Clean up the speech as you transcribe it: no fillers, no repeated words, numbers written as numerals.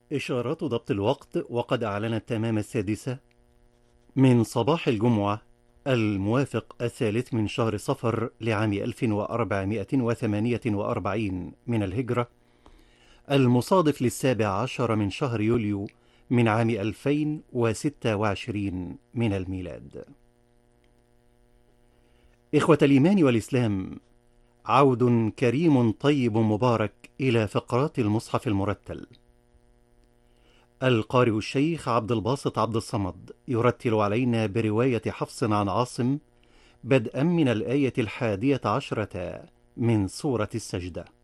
إشارات ضبط الوقت، وقد أعلنت تمام 6 من صباح الجمعة الموافق 3 من شهر صفر لعام 1448 من الهجرة، المصادف ل17 من شهر يوليو من عام 2026 من الميلاد. إخوة الإيمان والإسلام، عود كريم طيب مبارك إلى فقرات المصحف المرتل. القارئ الشيخ عبد الباسط عبد الصمد يرتل علينا برواية حفص عن عاصم بدءا من الآية 11 من سورة السجدة.